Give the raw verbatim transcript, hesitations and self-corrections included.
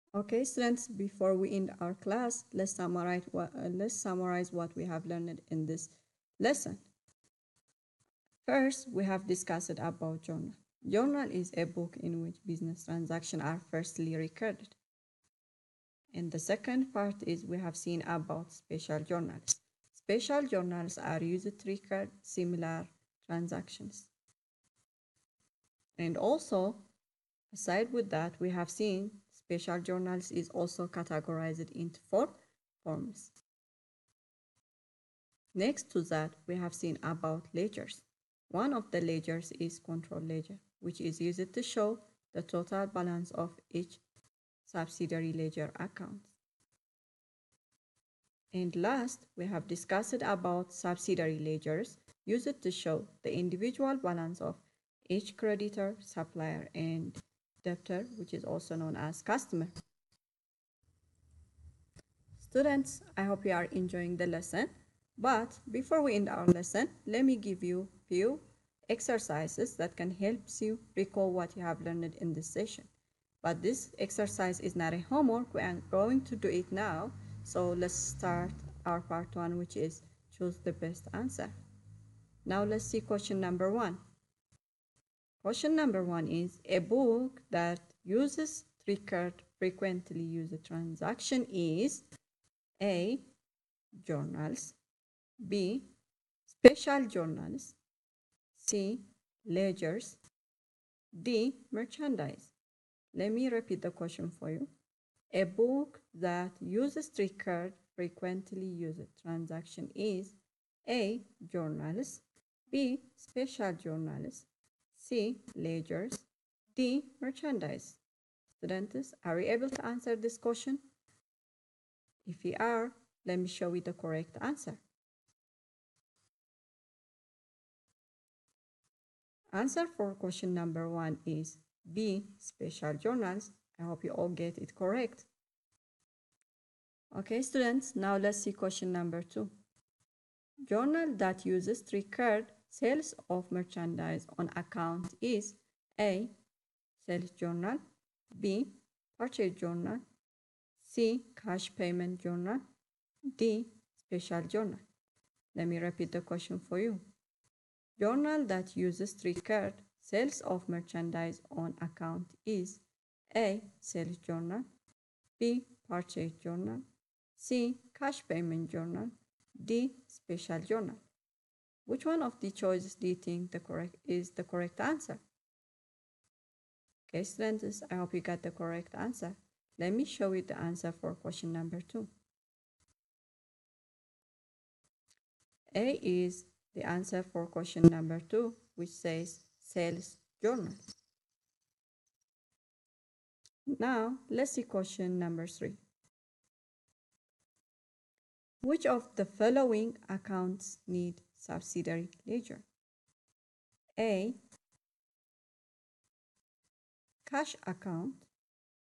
Okay, students, before we end our class, let's summarize what, uh, let's summarize what we have learned in this lesson. First, we have discussed about journal. Journal is a book in which business transactions are firstly recorded. And the second part is we have seen about special journals. Special journals are used to record similar transactions. And also, aside with that, we have seen special journals is also categorized into four forms. Next to that, we have seen about ledgers. One of the ledgers is control ledger, which is used to show the total balance of each subsidiary ledger account. And last, we have discussed about subsidiary ledgers used to show the individual balance of each creditor, supplier, and debtor, which is also known as customer. Students, I hope you are enjoying the lesson. But before we end our lesson, let me give you a few exercises that can help you recall what you have learned in this session. But this exercise is not a homework. We are going to do it now. So let's start our part one, which is choose the best answer. Now let's see question number one. Question number one is a book that uses record frequently used transaction is A. Journals, B. Special journals, C. Ledgers, D. Merchandise. Let me repeat the question for you. A book that uses record frequently used transaction is A. Journals, B. Special journals, C. Ledgers, D. Merchandise. Students, are you able to answer this question? If you are, let me show you the correct answer. Answer for question number one is B. Special journals. I hope you all get it correct. Okay, students, now let's see question number two. Journal that uses record sales of merchandise on account is A. Sales journal, B. Purchase journal, C. Cash payment journal, D. Special journal. Let me repeat the question for you. Journal that uses record sales of merchandise on account is A. Sales journal, B. Purchase journal, C. Cash payment journal, D. Special journal. Which one of the choices do you think the correct is the correct answer? Okay, students, I hope you got the correct answer. Let me show you the answer for question number two. A is the answer for question number two, which says sales journal. Now, let's see question number three. Which of the following accounts need subsidiary ledger? A. Cash account,